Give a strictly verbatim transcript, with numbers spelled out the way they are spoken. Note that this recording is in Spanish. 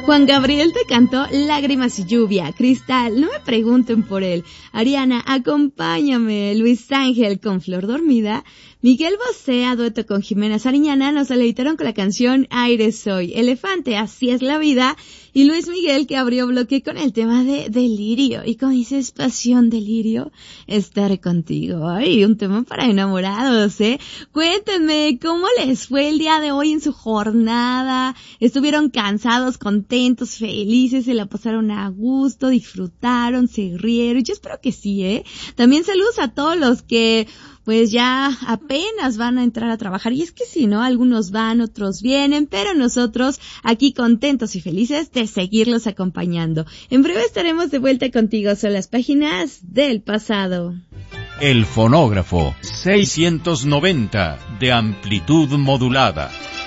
Juan Gabriel te cantó Lágrimas y Lluvia. Cristal, no me pregunten por él. Ariana, Acompáñame. Luis Ángel con Flor Dormida. Miguel Bosé, a dueto con Jimena Sariñana, nos deleitaron con la canción Aire Soy. Elefante, Así es la vida. Y Luis Miguel, que abrió bloque con el tema de delirio. Y como dices, pasión, delirio, estar contigo. Ay, un tema para enamorados, ¿eh? Cuéntenme, ¿cómo les fue el día de hoy en su jornada? ¿Estuvieron cansados, contentos, felices, se la pasaron a gusto, disfrutaron, se rieron? Yo espero que sí, ¿eh? También saludos a todos los que pues ya apenas van a entrar a trabajar. Y es que sí, ¿no? Algunos van, otros vienen, pero nosotros aquí contentos y felices de seguirlos acompañando. En breve estaremos de vuelta contigo. Son las páginas del pasado. El fonógrafo seiscientos noventa de amplitud modulada.